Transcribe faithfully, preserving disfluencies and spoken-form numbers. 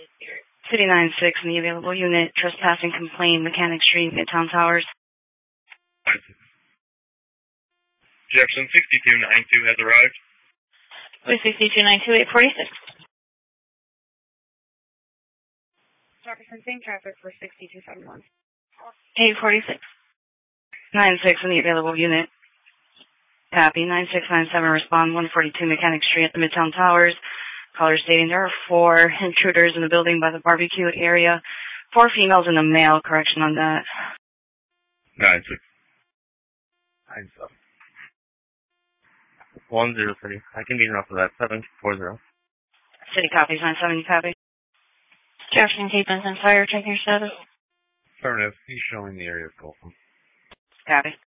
City nine six in the available unit, trespassing complaint, Mechanic Street, Midtown Towers. Jefferson sixty-two ninety-two has arrived. sixty-two ninety-two, eight forty-six. Jefferson, same traffic for sixty-two seventy-one. eight forty-six. nine six in the available unit. Copy. nine six nine seven, respond one forty-two Mechanic Street at the Midtown Towers. Caller stating there are four intruders in the building by the barbecue area. Four females and a male. Correction on that. nine six. nine seven. one zero three. I can be enough of that. seven four zero. City copies. nine seven, you copy? Jefferson Cape and Fire, checking your status. Affirmative. He's showing the area of Colton. Copy.